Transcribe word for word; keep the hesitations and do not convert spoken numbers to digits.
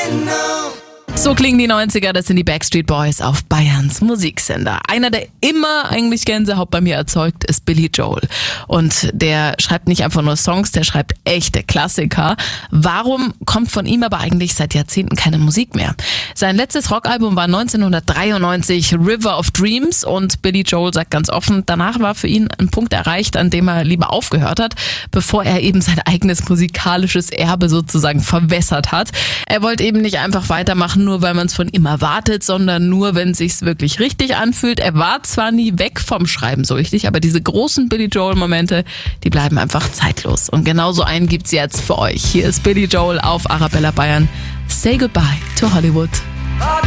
So klingen die neunziger, das sind die Backstreet Boys auf Bayerns Musiksender. Einer, der immer eigentlich Gänsehaut bei mir erzeugt, ist Billy Joel. Und der schreibt nicht einfach nur Songs, der schreibt echte Klassiker. Warum kommt von ihm aber eigentlich seit Jahrzehnten keine Musik mehr? Sein letztes Rockalbum war neunzehnhundertdreiundneunzig, River of Dreams, und Billy Joel sagt ganz offen, danach war für ihn ein Punkt erreicht, an dem er lieber aufgehört hat, bevor er eben sein eigenes musikalisches Erbe sozusagen verwässert hat. Er wollte eben nicht einfach weitermachen, nur weil man es von ihm erwartet, sondern nur, wenn es sich wirklich richtig anfühlt. Er war zwar nie weg vom Schreiben so richtig, aber diese großen Billy Joel-Momente, die bleiben einfach zeitlos. Und genauso einen gibt's jetzt für euch. Hier ist Billy Joel auf Arabella Bayern. Say goodbye to Hollywood.